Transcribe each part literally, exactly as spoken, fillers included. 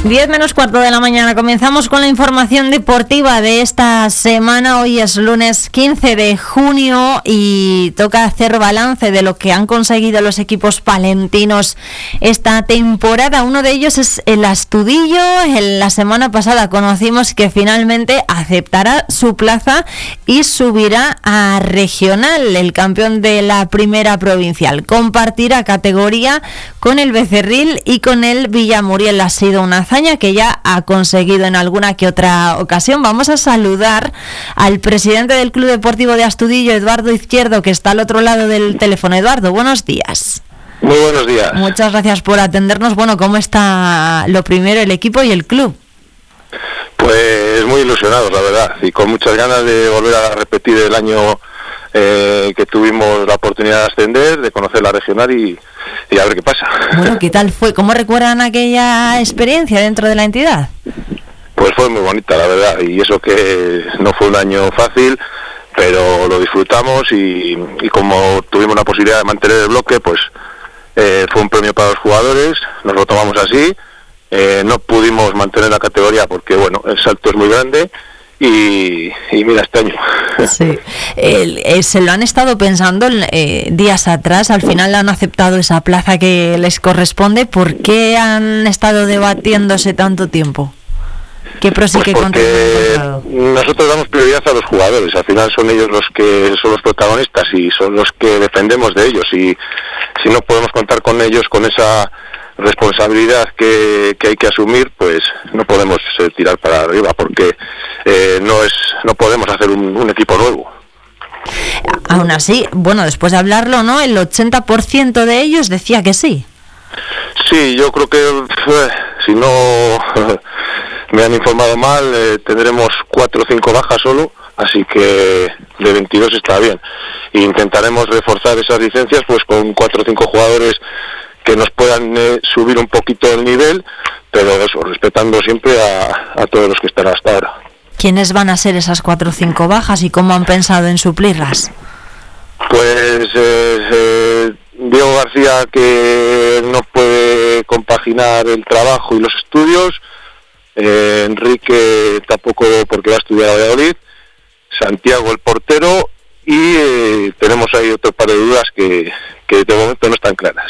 diez menos cuarto de la mañana. Comenzamos con la información deportiva de esta semana. Hoy es lunes quince de junio y toca hacer balance de lo que han conseguido los equipos palentinos esta temporada. Uno de ellos es el Astudillo. En la semana pasada conocimos que finalmente aceptará su plaza y subirá a regional. El campeón de la primera provincial compartirá categoría con el Becerril y con el Villamuriel. Ha sido una hazaña que ya ha conseguido en alguna que otra ocasión. Vamos a saludar al presidente del Club Deportivo de Astudillo, Eduardo Izquierdo, que está al otro lado del teléfono. Eduardo, buenos días. Muy buenos días. Muchas gracias por atendernos. Bueno, ¿cómo está lo primero el equipo y el club? Pues muy ilusionados, la verdad, y con muchas ganas de volver a repetir el año eh, que tuvimos la oportunidad de ascender, de conocer la regional y, y a ver qué pasa. Bueno, ¿qué tal fue? ¿Cómo recuerdan aquella experiencia dentro de la entidad? Pues fue muy bonita, la verdad, y eso que no fue un año fácil, pero lo disfrutamos y, y como tuvimos la posibilidad de mantener el bloque, pues eh, fue un premio para los jugadores, nos lo tomamos así. Eh, no pudimos mantener la categoría porque, bueno, el salto es muy grande y, y mira, este año. Sí, el, eh, se lo han estado pensando eh, días atrás, al final han aceptado esa plaza que les corresponde. ¿Por qué han estado debatiéndose tanto tiempo? ¿Qué pros y pues qué contras han encontrado? Nosotros damos prioridad a los jugadores, al final son ellos los que son los protagonistas y son los que dependemos de ellos, y si no podemos contar con ellos, con esa responsabilidad que, que hay que asumir, pues no podemos eh, tirar para arriba porque eh, no es no podemos hacer un, un equipo nuevo. Aún así, bueno, después de hablarlo, ¿no? El ochenta por ciento de ellos decía que sí. Sí, yo creo que eh, si no me han informado mal, eh, tendremos cuatro o cinco bajas solo, así que de veintidós está bien. E intentaremos reforzar esas licencias pues con cuatro o cinco jugadores que nos puedan eh, subir un poquito el nivel, pero eso, respetando siempre a, a todos los que están hasta ahora. ¿Quiénes van a ser esas cuatro o cinco bajas y cómo han pensado en suplirlas? Pues eh, eh, Diego García, que no puede compaginar el trabajo y los estudios, eh, Enrique tampoco porque va a estudiar a Valladolid, Santiago el portero y eh, tenemos ahí otro par de dudas que, que de momento no están claras.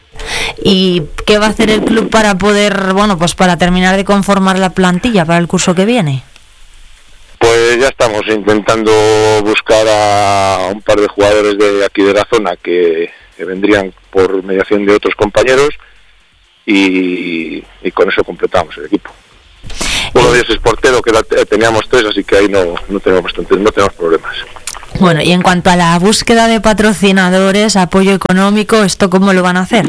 ¿Y qué va a hacer el club para poder, bueno, pues para terminar de conformar la plantilla para el curso que viene? Pues ya estamos intentando buscar a un par de jugadores de aquí de la zona que, que vendrían por mediación de otros compañeros y, y con eso completamos el equipo. Uno de ellos es portero, que la, teníamos tres, así que ahí no, no tenemos bastante, no tenemos problemas. Bueno, y en cuanto a la búsqueda de patrocinadores, apoyo económico, ¿esto cómo lo van a hacer?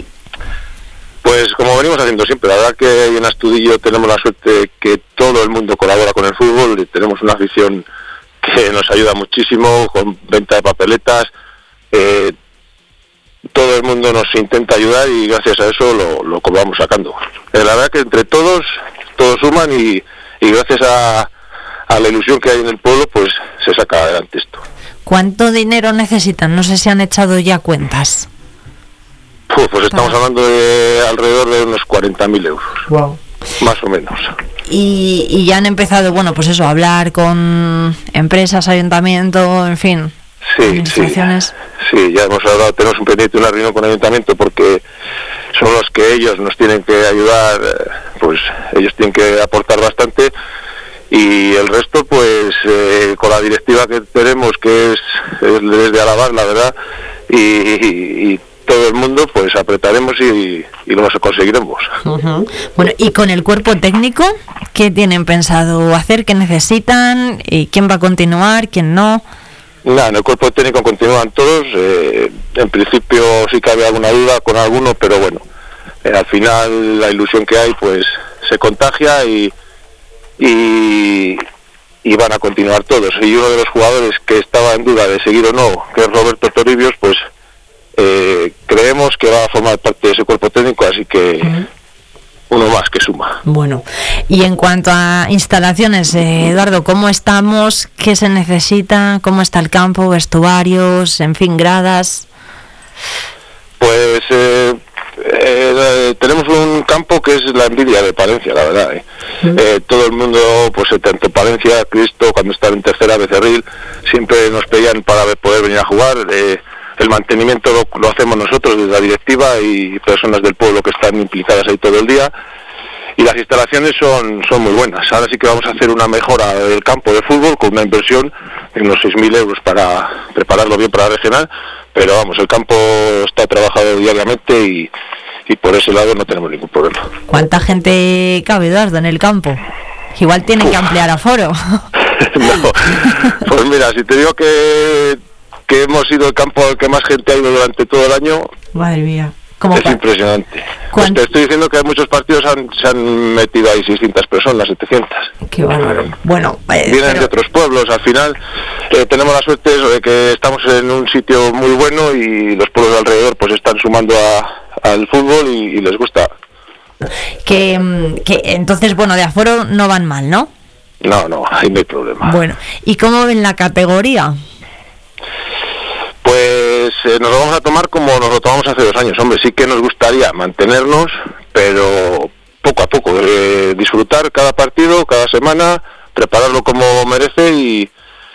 Pues como venimos haciendo siempre, la verdad que en Astudillo tenemos la suerte que todo el mundo colabora con el fútbol y tenemos una afición que nos ayuda muchísimo con venta de papeletas, eh, todo el mundo nos intenta ayudar y gracias a eso lo, lo vamos sacando. Eh, la verdad que entre todos, todos suman y, y gracias a, a la ilusión que hay en el pueblo, pues se saca adelante esto. ¿Cuánto dinero necesitan? No sé si han echado ya cuentas. Pues, pues estamos hablando de alrededor de unos cuarenta mil euros. Wow. Más o menos. Y, y ya han empezado, bueno, pues eso, a hablar con empresas, ayuntamiento, en fin, sí, administraciones. Sí, sí, ya hemos hablado, tenemos un pendiente, una reunión con el ayuntamiento porque son los que ellos nos tienen que ayudar, pues ellos tienen que aportar bastante. Y el resto, pues, eh, con la directiva que tenemos, que es, es desde alabar, la verdad, y, y, y todo el mundo, pues, apretaremos y, y lo conseguiremos. Uh-huh. Bueno, y con el cuerpo técnico, ¿qué tienen pensado hacer? ¿Qué necesitan? ¿Y quién va a continuar? ¿Quién no? Nada, en el cuerpo técnico continúan todos. Eh, en principio sí que había alguna duda con alguno, pero bueno, eh, al final la ilusión que hay, pues, se contagia y... Y, y van a continuar todos. Y uno de los jugadores que estaba en duda de seguir o no, que es Roberto Toribios, pues eh, creemos que va a formar parte de ese cuerpo técnico, así que uh-huh. uno más que suma. Bueno, y en cuanto a instalaciones, eh, Eduardo, ¿cómo estamos? ¿Qué se necesita? ¿Cómo está el campo? ¿Vestuarios? En fin, gradas. Pues eh, eh, tenemos un campo que es la envidia de Palencia, la verdad. ¿eh? Mm. Eh, todo el mundo, pues tanto Palencia, Cristo, cuando estaba en tercera, Becerril, siempre nos pedían para poder venir a jugar. Eh, el mantenimiento lo, lo hacemos nosotros desde la directiva y personas del pueblo que están implicadas ahí todo el día. Y las instalaciones son son muy buenas. Ahora sí que vamos a hacer una mejora del campo de fútbol con una inversión de unos seis mil euros para prepararlo bien para la regional, pero vamos, el campo está trabajado diariamente y, y por ese lado no tenemos ningún problema. ¿Cuánta gente cabe, Eduardo, en el campo? Igual tienen Uf. que ampliar aforo. No, pues mira, si te digo que, que hemos sido el campo al que más gente ha ido durante todo el año... Madre mía. Es impresionante. Pues te estoy diciendo que muchos partidos han, se han metido ahí seiscientas personas, setecientas. Qué bárbaro. Bueno, eh, vienen pero... de otros pueblos. Al final eh, tenemos la suerte de que estamos en un sitio muy bueno y los pueblos de alrededor pues están sumando a, al fútbol y, y les gusta. Que, que entonces, bueno, de aforo no van mal, ¿no? No, no, ahí no hay problema. Bueno, ¿y cómo ven la categoría? Pues eh, nos lo vamos a tomar como nos lo tomamos hace dos años. Hombre, sí que nos gustaría mantenernos, pero poco a poco, eh, disfrutar cada partido, cada semana, prepararlo como merece y,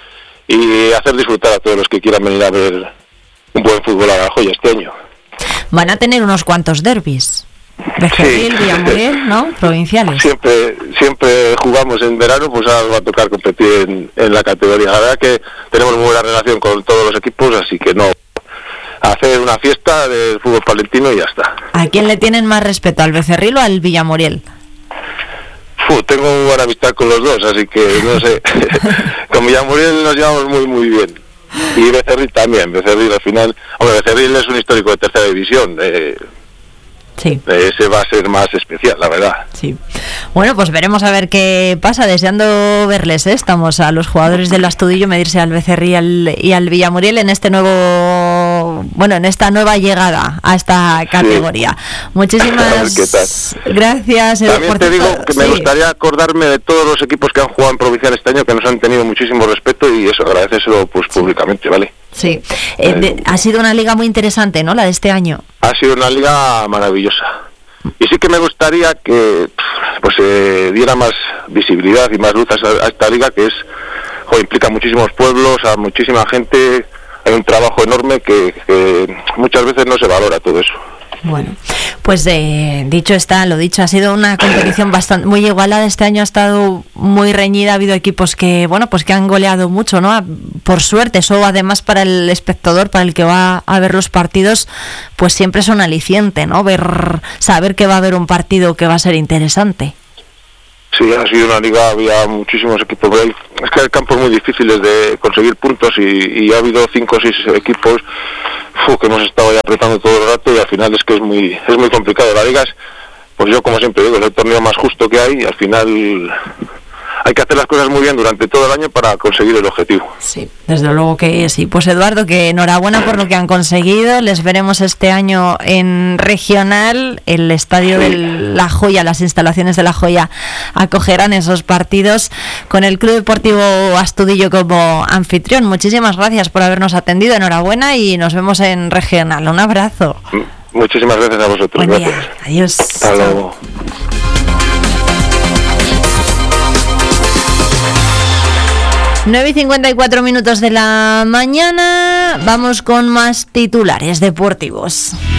y hacer disfrutar a todos los que quieran venir a ver un buen fútbol a La Joya este año. Van a tener unos cuantos derbis. Becerril, sí. Villamuriel, ¿no? Provinciales. Siempre siempre jugamos en verano, pues ahora va a tocar competir en, en la categoría. La verdad que tenemos muy buena relación con todos los equipos, así que no, hacer una fiesta del fútbol palentino y ya está. ¿A quién le tienen más respeto, al Becerril o al Villamuriel? Uf, tengo muy buena amistad con los dos, así que no sé. Con Villamuriel nos llevamos muy muy bien. Y Becerril también. Becerril al final, hombre, Becerril es un histórico de tercera división. Eh, Sí. Ese va a ser más especial, la verdad. Sí. Bueno, pues veremos a ver qué pasa. Deseando verles, ¿eh? Estamos a los jugadores del Astudillo medirse al Becerril y al, y al Villamuriel en este nuevo, bueno, en esta nueva llegada a esta categoría. Sí. Muchísimas gracias. Edu, También te digo que me sí. gustaría acordarme de todos los equipos que han jugado en provincial este año, que nos han tenido muchísimo respeto y eso, agradecérselo pues públicamente, ¿vale? Sí, eh, de, ha sido una liga muy interesante, ¿no? La de este año. Ha sido una liga maravillosa. Y sí que me gustaría que pues eh, diera más visibilidad y más luz a, a esta liga, que es, joder, implica muchísimos pueblos, a muchísima gente, hay un trabajo enorme que, que muchas veces no se valora todo eso. Bueno, pues eh, dicho está, lo dicho, ha sido una competición bastante muy igualada. Este año ha estado muy reñida, ha habido equipos que, bueno, pues que han goleado mucho, ¿no? Por suerte, eso además para el espectador, para el que va a ver los partidos, pues siempre es un aliciente, ¿no? Ver, saber que va a haber un partido que va a ser interesante. Sí, ha sido una liga, había muchísimos equipos. Es que hay campos muy difíciles de conseguir puntos y, y ha habido cinco o seis equipos uf, que hemos estado ahí apretando todo el rato y al final es que es muy es muy complicado. La liga es, pues yo como siempre digo, es el torneo más justo que hay y al final hay que hacer las cosas muy bien durante todo el año para conseguir el objetivo. Sí, desde luego que sí. Pues Eduardo, que enhorabuena por lo que han conseguido. Les veremos este año en regional. El estadio sí. de La Joya, las instalaciones de La Joya acogerán esos partidos con el Club Deportivo Astudillo como anfitrión. Muchísimas gracias por habernos atendido. Enhorabuena y nos vemos en regional. Un abrazo. Muchísimas gracias a vosotros. Buen día. Gracias. Adiós. Hasta luego. nueve y cincuenta y cuatro minutos de la mañana, vamos con más titulares deportivos.